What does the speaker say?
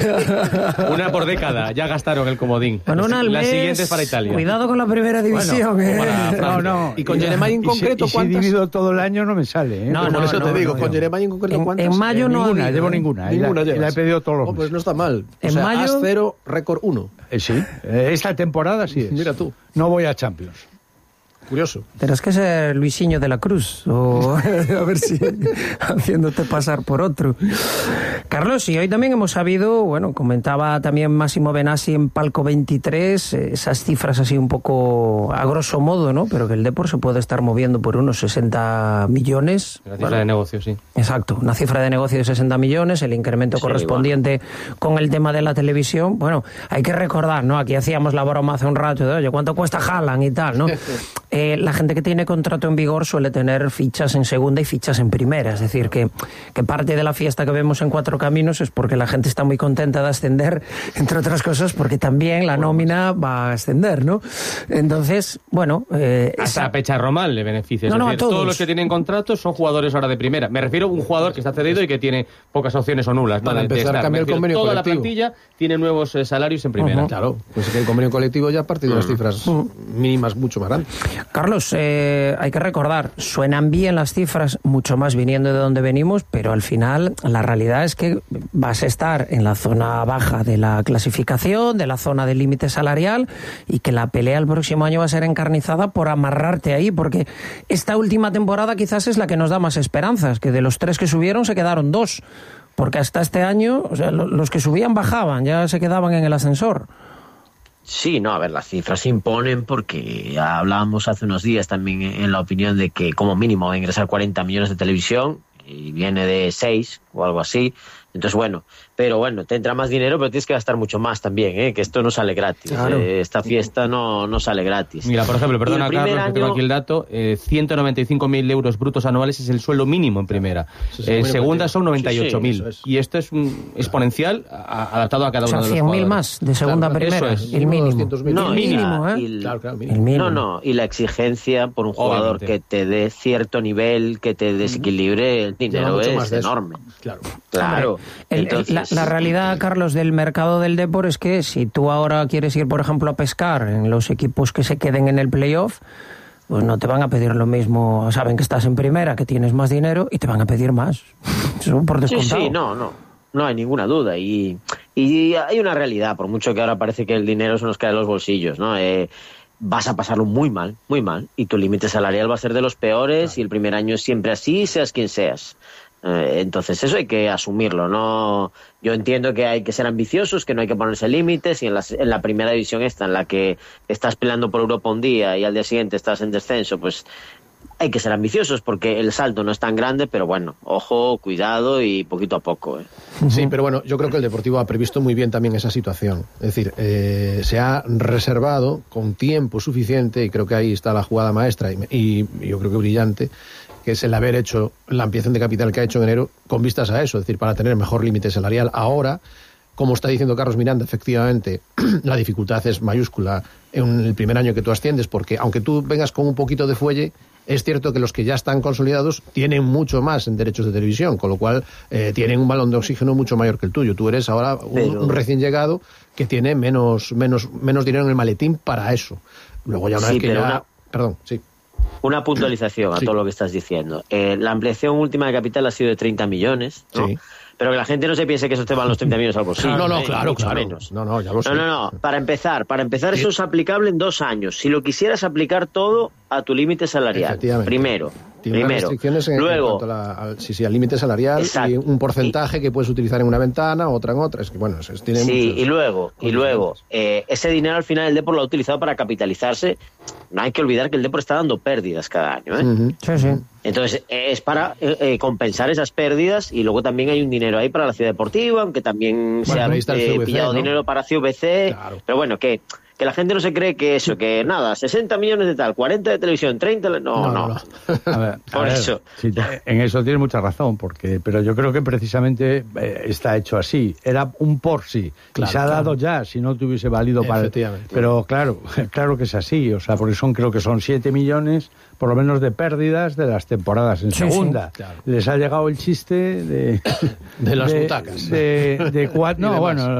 Una por década, ya gastaron el comodín. Bueno, una al mes, la siguiente es para Italia. Cuidado con la primera división. No. Y con Jeremai en concreto, si divido todo el año no me sale. Por eso te digo, con Jeremai en concreto, ¿cuántas? En mayo no ninguna, ha llevo habido, ninguna. Ninguna y la he pedido todos los meses. Pues no está mal. En mayo... As 0, récord 1. Sí, esta temporada sí es. Mira tú. No voy a Champions. Curioso. Tendrás que ser Luisinho de la Cruz, o a ver si haciéndote pasar por otro. Carlos, y hoy también hemos sabido, bueno, comentaba también Massimo Benassi en Palco 23, esas cifras así un poco a grosso modo, ¿no? Pero que el Depor se puede estar moviendo por unos 60 millones. La cifra de negocio, sí. Exacto, una cifra de negocio de 60 millones, el incremento correspondiente con el tema de la televisión. Bueno, hay que recordar, ¿no? Aquí hacíamos la broma hace un rato de, oye, ¿cuánto cuesta Haaland y tal, no? La gente que tiene contrato en vigor suele tener fichas en segunda y fichas en primera, es decir, que parte de la fiesta que vemos en Cuatro Caminos es porque la gente está muy contenta de ascender, entre otras cosas porque también la nómina va a ascender, ¿no? Entonces, bueno... hasta a Pecharromal le beneficia, es decir, a todos los que tienen contratos son jugadores ahora de primera. Me refiero a un jugador que está cedido y que tiene pocas opciones o nulas. Para empezar a cambiar el convenio toda colectivo. La plantilla tiene nuevos salarios en primera. Claro, pues es que el convenio colectivo ya ha partido las cifras mínimas mucho más grandes. Carlos, hay que recordar, suenan bien las cifras, mucho más viniendo de donde venimos, pero al final la realidad es que vas a estar en la zona baja de la clasificación, de la zona del límite salarial, y que la pelea el próximo año va a ser encarnizada por amarrarte ahí, porque esta última temporada quizás es la que nos da más esperanzas, que de los 3 que subieron se quedaron 2, porque hasta este año, o sea, los que subían bajaban, ya se quedaban en el ascensor. Sí, no, a ver, las cifras se imponen porque ya hablábamos hace unos días también en la opinión de que como mínimo va a ingresar 40 millones de televisión y viene de 6 o algo así. Entonces, bueno, te entra más dinero, pero tienes que gastar mucho más también, que esto no sale gratis. Claro. Esta fiesta no sale gratis. Mira, por ejemplo, perdona, Carlos, que tengo aquí el dato, 195.000 euros brutos anuales es el sueldo mínimo en primera. Segunda son 98.000. Sí, y esto es un exponencial adaptado a cada uno de los jugadores. 100.000 más de segunda a primera, eso es. el mínimo. No, el mínimo, el mínimo. Y la exigencia por un jugador que te dé cierto nivel, que te desequilibre, el dinero es enorme. Claro. Entonces, la realidad, Carlos, del mercado del Depor es que si tú ahora quieres ir, por ejemplo, a pescar en los equipos que se queden en el playoff, pues no te van a pedir lo mismo. Saben que estás en primera, que tienes más dinero y te van a pedir más. Eso por descontado. Sí, no hay ninguna duda. Y hay una realidad, por mucho que ahora parece que el dinero se nos cae de los bolsillos, ¿no? Vas a pasarlo muy mal, y tu límite salarial va a ser de los peores, y el primer año es siempre así, seas quien seas. Entonces eso hay que asumirlo, ¿no? Yo entiendo que hay que ser ambiciosos, que no hay que ponerse límites, y en la primera división en la que estás peleando por Europa un día y al día siguiente estás en descenso, pues hay que ser ambiciosos porque el salto no es tan grande, pero bueno, ojo, cuidado y poquito a poco. Sí, pero bueno, yo creo que el Deportivo ha previsto muy bien también esa situación. Es decir, se ha reservado con tiempo suficiente, y creo que ahí está la jugada maestra, y yo creo que brillante, que es el haber hecho la ampliación de capital que ha hecho en enero con vistas a eso, es decir, para tener mejor límite salarial. Ahora, como está diciendo Carlos Miranda, efectivamente, la dificultad es mayúscula en el primer año que tú asciendes, porque aunque tú vengas con un poquito de fuelle, es cierto que los que ya están consolidados tienen mucho más en derechos de televisión, con lo cual tienen un balón de oxígeno mucho mayor que el tuyo. Tú eres ahora un recién llegado que tiene menos dinero en el maletín para eso. Luego ya una vez que ya... Perdón, sí. Una puntualización a todo lo que estás diciendo. La ampliación última de capital ha sido de 30 millones, ¿no? Sí. Pero que la gente no se piense que eso te van los 30 millones al bolsillo. Claro. Menos. No, ya lo sé. No. Para empezar eso es aplicable en 2 años. Si lo quisieras aplicar todo a tu límite salarial. Primero. Tiene unas restricciones luego, en cuanto al límite salarial. Exacto. Y un porcentaje que puedes utilizar en una ventana, otra en otra. Es que bueno, tiene sí, y luego ese dinero al final el Depor lo ha utilizado para capitalizarse. No hay que olvidar que el Depor está dando pérdidas cada año, Sí. Entonces es para compensar esas pérdidas, y luego también hay un dinero ahí para la ciudad deportiva, aunque también se ha pillado dinero para CVC, pero bueno, que que la gente no se cree que eso, que nada, 60 millones de tal, 40 de televisión, 30... No. A ver, eso. Sí, en eso tienes mucha razón, pero yo creo que precisamente está hecho así. Era un por sí, y se ha dado ya, si no te hubiese valido para... Pero claro que es así, o sea, porque creo que son 7 millones, por lo menos, de pérdidas de las temporadas en segunda. Sí, claro. Les ha llegado el chiste de las butacas. No, bueno...